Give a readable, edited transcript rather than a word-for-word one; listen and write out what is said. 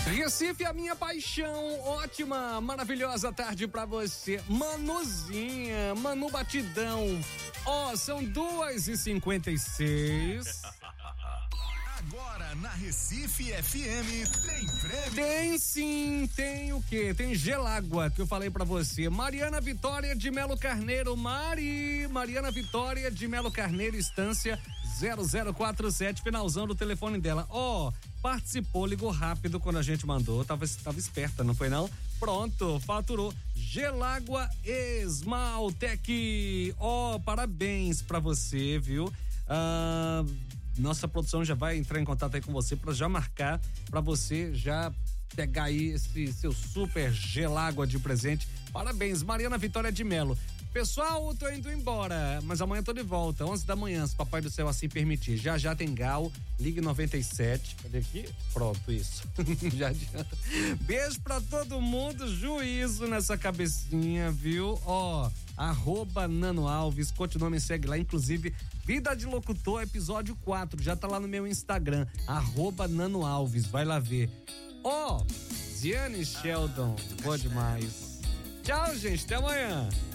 Recife, a minha paixão, ótima, maravilhosa tarde pra você. Manuzinha, Manu Batidão. São 2h56. Agora na Recife FM tem prêmio. Tem sim, tem o quê? Tem Gelágua, que eu falei pra você. Mariana Vitória de Melo Carneiro, Mariana Vitória de Melo Carneiro, Estância 0047, finalzão do telefone dela. Participou, ligou rápido quando a gente mandou, tava esperta, não foi não? Pronto, faturou. Gelágua Esmaltec. Parabéns pra você, viu? Nossa produção já vai entrar em contato aí com você pra já marcar, pra você já pegar aí esse seu super Gelágua de presente. Parabéns, Mariana Vitória de Melo. Pessoal, eu tô indo embora, mas amanhã eu tô de volta, 11 da manhã, se papai do céu assim permitir. Já tem Gal, ligue 97. Cadê aqui? Pronto, isso. Já adianta. Beijo pra todo mundo, juízo nessa cabecinha, viu? @Nano Alves, continua, me segue lá, inclusive Vida de Locutor, episódio 4, já tá lá no meu Instagram, @Nano Alves, vai lá ver. Ziane Sheldon, boa demais. Tchau, gente, até amanhã.